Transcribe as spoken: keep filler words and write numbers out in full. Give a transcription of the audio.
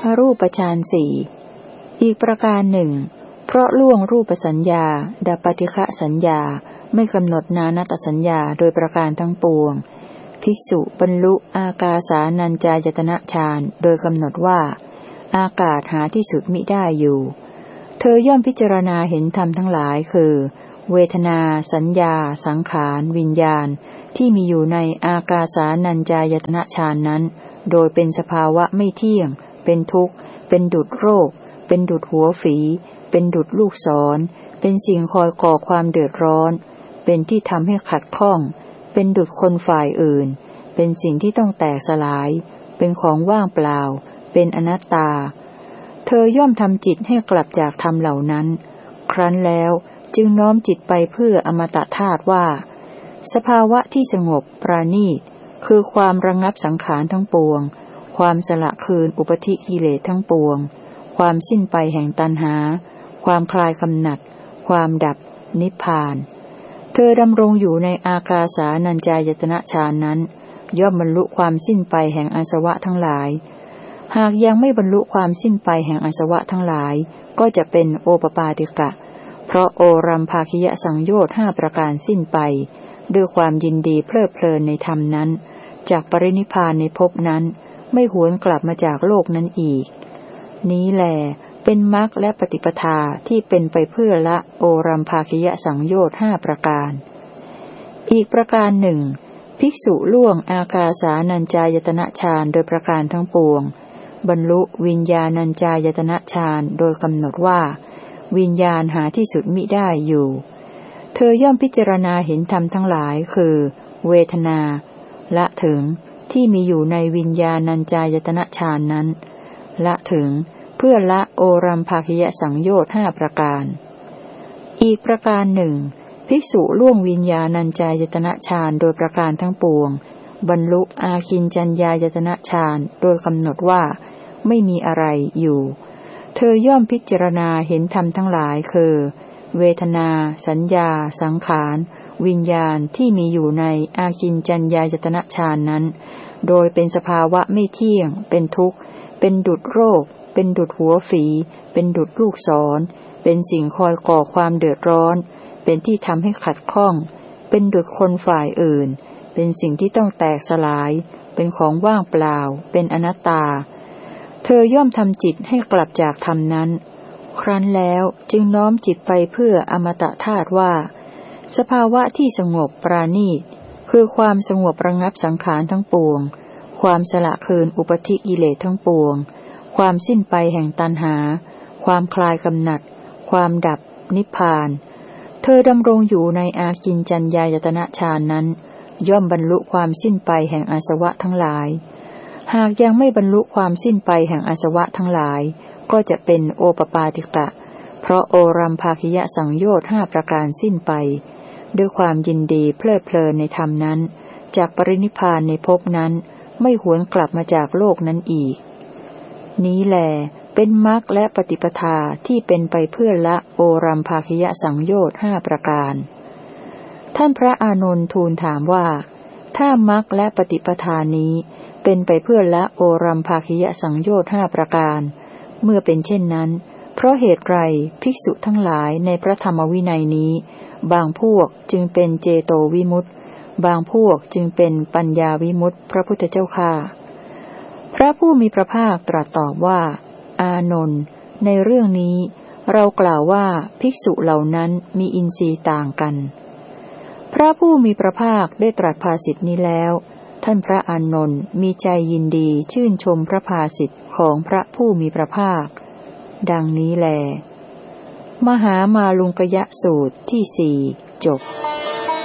อรูปฌานสี่อีกประการหนึ่งเพราะล่วงรูปสัญญาดับปฏิฆะสัญญาไม่กำหนดนานัตตสัญญาโดยประการทั้งปวงภิกษุบรรลุอากาสานัญจายตนะฌานโดยกำหนดว่าอากาศหาที่สุดมิได้อยู่เธอย่อมพิจารณาเห็นธรรมทั้งหลายคือเวทนาสัญญาสังขารวิญญาณที่มีอยู่ในอากาสานัญจายตนะฌานนั้นโดยเป็นสภาวะไม่เที่ยงเป็นทุกข์เป็นดุจโรคเป็นดุจหัวฝีเป็นดุจลูกศรเป็นสิ่งคอยก่อความเดือดร้อนเป็นที่ทำให้ขัดข้องเป็นดุจคนฝ่ายอื่นเป็นสิ่งที่ต้องแตกสลายเป็นของว่างเปล่าเป็นอนัตตาเธอย่อมทำจิตให้กลับจากธรรมเหล่านั้นครั้นแล้วจึงน้อมจิตไปเพื่ออมตะธาตุว่าสภาวะที่สงบปราณีตคือความระงับสังขารทั้งปวงความสละคืนอุปธิกิเลสทั้งปวงความสิ้นไปแห่งตัณหาความคลายกำหนัดความดับนิพพานเธอดำรงอยู่ในอากาสานัญจายตนะฌานนั้นย่อมบรรลุความสิ้นไปแห่งอาสวะทั้งหลายหากยังไม่บรรลุความสิ้นไปแห่งอาสวะทั้งหลายก็จะเป็นโอปปาติกะเพราะโอรัมภาคิยสังโยชน์ห้าประการสิ้นไปด้วยความยินดีเพลิดเพลินในธรรมนั้นจากปรินิพพานในภพนั้นไม่หวนกลับมาจากโลกนั้นอีกนี้แลเป็นมรรคและปฏิปทาที่เป็นไปเพื่อละโอรัมภาคิยสังโยชน์ห้าประการอีกประการหนึ่งภิกษุล่วงอากาสานัญจายตนะฌานโดยประการทั้งปวงบรรลุวิญญาณัญจายตนะฌานโดยกำหนดว่าวิญญาณหาที่สุดมิได้อยู่เธอย่อมพิจารณาเห็นธรรมทั้งหลายคือเวทนาละถึงที่มีอยู่ในวิญญาณัญจายตนะฌานนั้นละถึงเพื่อละโอรัมภาคิยสังโยชน์ห้าประการอีกประการหนึ่งภิกษุล่วงวิญญาณัญจายตนะฌานโดยประการทั้งปวงบรรลุอาคิญจัญญายตนะฌานโดยกำหนดว่าไม่มีอะไรอยู่เธอย่อมพิจารณาเห็นธรรมทั้งหลายคือเวทนาสัญญาสังขารวิญญาณที่มีอยู่ในอาคิญจัญญายตนะฌานนั้นโดยเป็นสภาวะไม่เที่ยงเป็นทุกข์เป็นดุจโรคเป็นดุจหัวฝีเป็นดุจลูกศรเป็นสิ่งคอยก่อความเดือดร้อนเป็นที่ทำให้ขัดข้องเป็นดุจคนฝ่ายอื่นเป็นสิ่งที่ต้องแตกสลายเป็นของว่างเปล่าเป็นอนัตตาเธอย่อมทำจิตให้กลับจากธรรมนั้นครั้นแล้วจึงน้อมจิตไปเพื่ออมตะธาตุว่าสภาวะที่สงบปราณีตคือความสงบระงับสังขารทั้งปวงความสละคืนอุปธิกิเลสทั้งปวงความสิ้นไปแห่งตัณหาความคลายกำหนัดความดับนิพพานเธอดำรงอยู่ในอาคิญจัญญายตนะฌานนั้นย่อมบรรลุความสิ้นไปแห่งอาสวะทั้งหลายหากยังไม่บรรลุความสิ้นไปแห่งอาสวะทั้งหลายก็จะเป็นโอปปาติกะเพราะโอรัมภาคิยสังโยชน์ห้าประการสิ้นไปด้วยความยินดีเพลิดเพลินในธรรมนั้นจากปรินิพพานในภพนั้นไม่หวนกลับมาจากโลกนั้นอีกนี้แลเป็นมรรคและปฏิปทาที่เป็นไปเพื่อละโอรัมภาคิยสังโยชน์ห้าประการท่านพระอานนท์ทูลถามว่าถ้ามรรคและปฏิปทานี้เป็นไปเพื่อละโอรัมภาคิยสังโยชน์ห้าประการเมื่อเป็นเช่นนั้นเพราะเหตุไรภิกษุทั้งหลายในพระธรรมวินัยนี้บางพวกจึงเป็นเจโตวิมุตติบางพวกจึงเป็นปัญญาวิมุตติพระพุทธเจ้าข้าพระผู้มีพระภาคตรัสตอบว่าอานนท์ในเรื่องนี้เรากล่าวว่าภิกษุเหล่านั้นมีอินทรีย์ต่างกันพระผู้มีพระภาคได้ตรัสภาษิตนี้แล้วท่านพระอานนท์มีใจยินดีชื่นชมพระภาษิตของพระผู้มีพระภาคดังนี้แลมหามาลุงกยะสูตรที่สี่จบ